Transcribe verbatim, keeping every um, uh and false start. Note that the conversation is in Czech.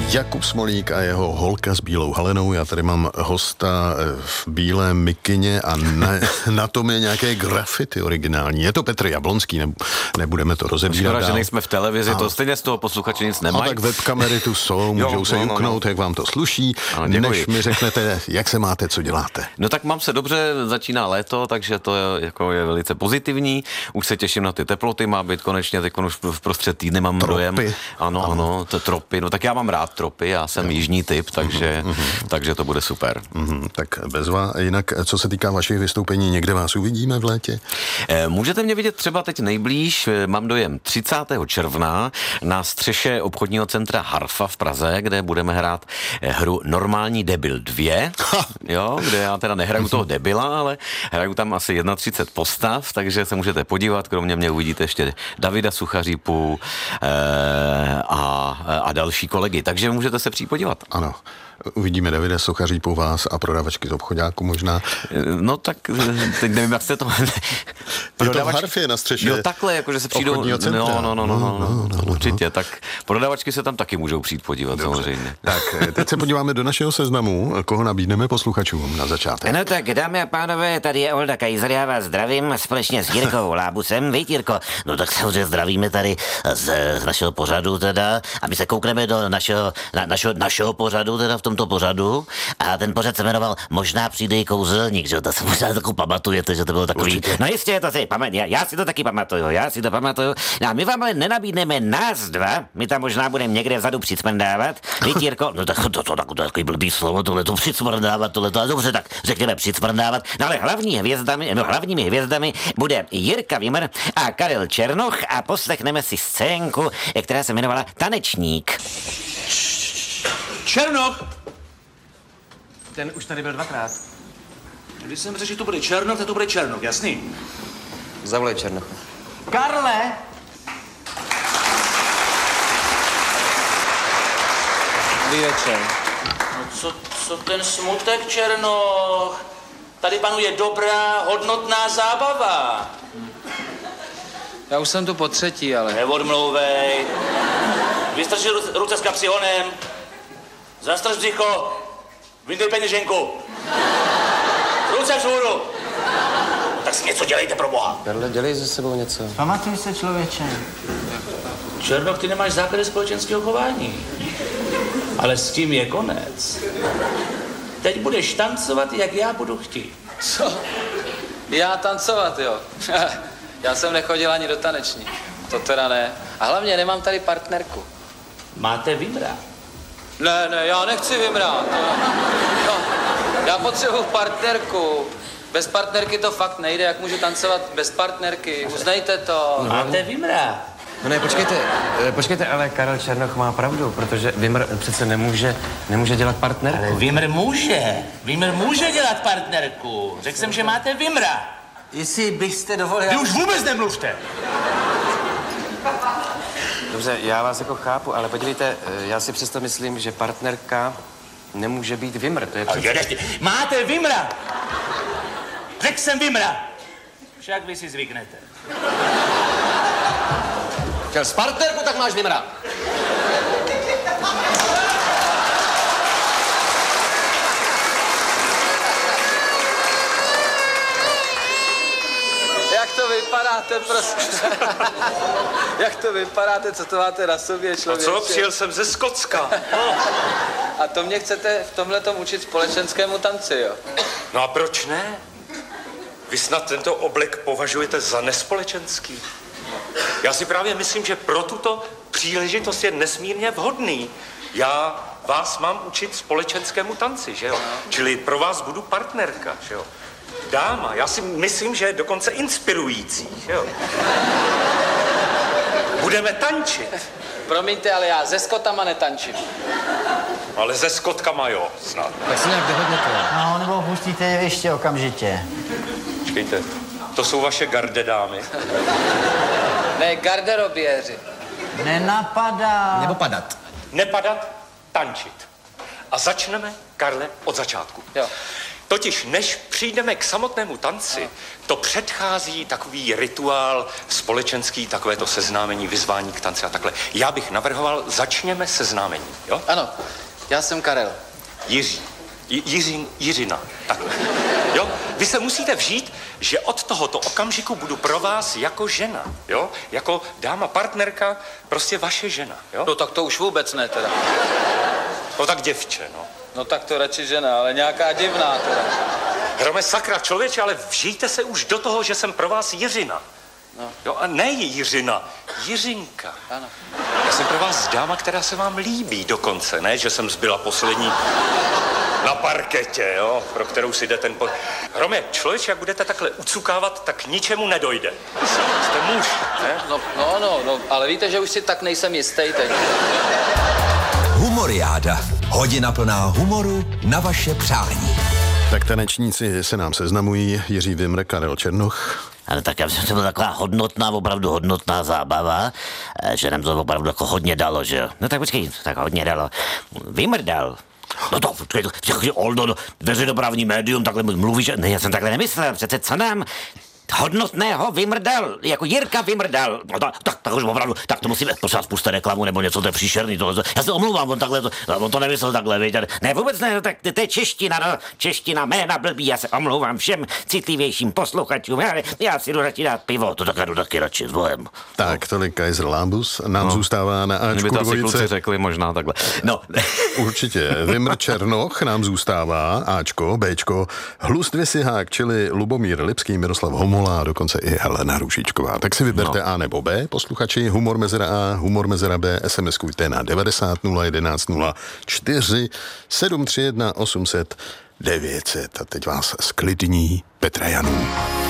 Jakub Smolík a jeho holka s bílou halenou. Já tady mám hosta v bílé mikině a na, na tom je nějaké graffiti originální. Je to Petr Jablonský, ne, nebudeme to rozebírat dál. Že nejsme v televizi, a... to stejně z toho posluchači nic nemají. A tak webkamery tu jsou, můžou jo, se no, juknout, no, no. jak vám to sluší, ano, než mi řeknete, jak se máte, co děláte. No tak mám se dobře, začíná léto, takže to je, jako je velice pozitivní. Už se těším na ty teploty, má být konečně, teď už v prostřed týdny mám tropy. dojem. Ano, ano, ano, to tropy. No tak já mám rád tropy, já jsem jo. jižní typ, takže, mm-hmm. takže to bude super. Mm-hmm. Tak bezva. Jinak, co se týká vašich vystoupení, někde vás uvidíme v létě? E, můžete mě vidět třeba teď nejblíž, mám dojem třicátého června na střeše obchodního centra Harfa v Praze, kde budeme hrát hru Normální debil dva, jo, kde já teda nehraju toho debila, ale hraju tam asi třicet jedna postav, takže se můžete podívat, kromě mě uvidíte ještě Davida Suchařípu e, a, a další kolegy, takže můžete se přijít podívat. Ano. Uvidíme Davida Suchařípu, vás a prodavačky z obchodáku možná. No tak, teď nevím, jak jste to... Je to v Harfě na střeše. Jo, takhle, jakože se přijdou... No, no, no, no, no, no, no, no, určitě, no. Tak prodavačky se tam taky můžou přijít podívat, dobře. Samozřejmě. Tak, teď se podíváme do našeho seznamu, koho nabídneme posluchačům na začátek. No tak, dámy a pánové, tady je Olda Kajzer, já vás zdravím společně s Jirkou Lábusem. Víte, Jirko? No tak samozřejmě zdravíme tady z, z našeho pořadu teda, a my se koukneme do našeho, na, našeho, našeho pořadu teda v tomto pořadu, a ten pořad se jmenoval Možná přijde i kouzelník, že to se možná takovou pamatujete, že to bylo takový. Určitě. No jistě, to si pamat, já, já si to taky pamatuju, já si to pamatuju. No a my vám ale nenabídneme nás dva, my tam možná budeme někde vzadu přicmrdávat. Víte, Jirko? No tak to, to, to, to, to takový blbý slovo, tohle to přicmrdávat, tohle to, dobře, tak řekněme přicmrdávat. No ale hlavní hvězdami, no hlavními hvězdami bude Jirka Wimmer a Karel Černoch a poslechneme si scénku, která se jmenovala Tanečník. Černoch! Ten už tady byl dvakrát. Když jsem řekl, že to bude Černoch, tak to bude Černoch, jasný? Zavolej Černoch. Karle! Dobrý večer. No co, co ten smutek, Černoch? Tady panuje dobrá, hodnotná zábava. Já už jsem tu po třetí, ale... Neodmlouvej. Vystrči ruce s kapsy honem. Zastrč břicho. Vyndej peněženku. Ruce vzhůru. Tak si něco dělejte, pro boha. Karle, dělej ze sebou něco. Pamatuj se, člověče. Černoch, ty nemáš základy společenského chování. Ale s tím je konec. Teď budeš tancovat, jak já budu chtít. Co? Já tancovat, jo? Já jsem nechodil ani do taneční. To teda ne. A hlavně nemám tady partnerku. Máte Wimmera? Ne, ne, já nechci vymrát. No, já potřebuji partnerku. Bez partnerky to fakt nejde, jak můžu tancovat bez partnerky. Uznejte to. Máte Wimmera? No ne, počkejte, počkejte, ale Karel Černoch má pravdu, protože Wimmer přece nemůže, nemůže dělat partnerku. Ale Wimmer může. Wimmer může dělat partnerku. Řekl jsem, že máte Wimmera. Jestli byste dovolil... Vy už vůbec nemluvte. Dobře, já vás jako chápu, ale podívejte, já si přesto myslím, že partnerka nemůže být Wimmer, to je přece... Máte Wimmera! Řekl jsem Wimmera! Však vy si zvyknete. Chtěl s partnerku, tak máš Wimmera. Jak to vypadáte, prostě? Jak to vypadáte, co to máte na sobě, člověče? A co? Přijel jsem ze Skotska. A to mě chcete v tomhletom učit společenskému tanci, jo? No a proč ne? Vy snad tento oblek považujete za nespolečenský? Já si právě myslím, že pro tuto příležitost je nesmírně vhodný. Já vás mám učit společenskému tanci, že jo? Čili pro vás budu partnerka, že jo? Dáma, já si myslím, že je dokonce inspirující, že jo? Budeme tančit. Promiňte, ale já se Skotama netančím. Ale se Skotkama jo, snad. Tak si nějak dohodněte. No, nebo pustíte je ještě okamžitě. Počkejte, to jsou vaše gardedámy. Ne, garderoběři. Nenapadá. Nebo padat. Nepadat, tančit. A začneme, Karle, od začátku. Jo. Totiž než přijdeme k samotnému tanci, to předchází takový rituál společenský, takové to seznámení, vyzvání k tanci a takhle. Já bych navrhoval, začněme seznámení, jo? Ano, já jsem Karel. Jiří. J- Jiřin, Jiřina. Takhle. Jo? Vy se musíte vžít, že od tohoto okamžiku budu pro vás jako žena, jo? Jako dáma, partnerka, prostě vaše žena, jo? No tak to už vůbec ne teda. No tak děvče, no. No tak to radši žena, ale nějaká divná teda. Hrome, sakra, člověče, ale vžijte se už do toho, že jsem pro vás Jiřina. No. Jo, a ne Jiřina, Jiřinka. Ano. Já jsem pro vás dáma, která se vám líbí dokonce, ne, že jsem zbyla poslední na parketě, jo, pro kterou si jde ten po... Hrome, člověče, jak budete takhle ucukávat, tak ničemu nedojde. Jste muž, ne? No, no, no, no, ale víte, že už si tak nejsem jistý teď. Humoriáda. Hodina plná humoru na vaše přání. Tak tanečníci se nám seznamují. Jiří Vimr, Karel Černoch. Ale tak já myslím, že to byla taková hodnotná, opravdu hodnotná zábava, že nám to opravdu jako hodně dalo, že jo. No tak počkej, tak hodně dalo. Vymrdal. No to, počkej, Oldo, no, veřejnoprávní médium, takhle mluvíš, ne, já jsem takhle nemyslel, přece co nám hodnotného vymrdal, jako Jirka vymrdal. No tak, tak, tak už opravdu, tak to musíme, prosím vás, puste reklamu nebo něco, to je příšerný, tohle, já se omlouvám, on takhle, to, on to nemyslel takhle, víte, ne, vůbec ne, no, tak to je čeština, no, čeština, jména blbý, já se omlouvám všem citlivějším posluchačům, já, já si jdu radši dát pivo, to tak jdu taky radši s Bohem. Tak, tolik Kaiser Lambus, nám no. zůstává na Ačku Kdyby to asi dvojice. kluci řekli možná takhle. No. Určitě, Vimr Černoch nám zůstává, Ačko, Bčko, Hlus dvě sihák, čili Lubomír Lipský, Miroslav Homola, dokonce i Helena Růžičková. Tak si vyberte no. A nebo B, posluchači, humor mezera A, humor mezera B, SMSkujte na devadesát nula jedenáct nula čtyři sedm tři jedna osm set devět set. A teď vás sklidní Petra Janů.